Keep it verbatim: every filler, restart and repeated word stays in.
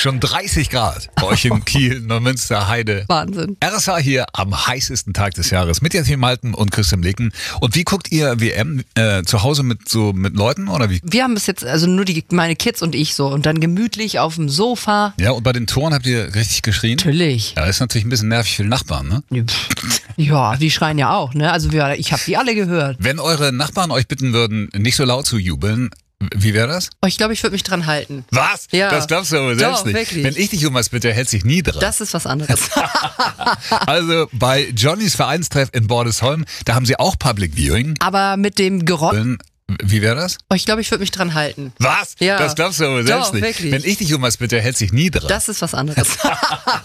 Schon dreißig Grad bei euch in Kiel, Neumünster, Heide. Wahnsinn. R S H hier am heißesten Tag des Jahres mit Jasmin Malten und Christian Leken. Und wie guckt ihr W M? Äh, zu Hause mit so mit Leuten oder wie? Wir haben bis jetzt, also nur die, meine Kids und ich so und dann gemütlich auf dem Sofa. Ja, und bei den Toren habt ihr richtig geschrien? Natürlich. Ja, das ist natürlich ein bisschen nervig für die Nachbarn, ne? Ja, die schreien ja auch, ne? Also wir, ich habe die alle gehört. Wenn eure Nachbarn euch bitten würden, nicht so laut zu jubeln, wie wäre das? Oh, ich glaube, ich würde mich dran halten. Was? Ja. Das glaubst du aber selbst Doch, nicht. wirklich. Wenn ich dich um was bitte, hält sich nie dran. Das ist was anderes. Also bei Johnnys Vereinstreff in Bordesholm, da haben sie auch Public Viewing. Aber mit dem Geräusch. Wie wäre das? Oh, ich glaube, ich würde mich dran halten. Was? Ja. Das glaubst du aber selbst Doch, nicht. wirklich. Wenn ich dich um was bitte, hält sich nie dran. Das ist was anderes.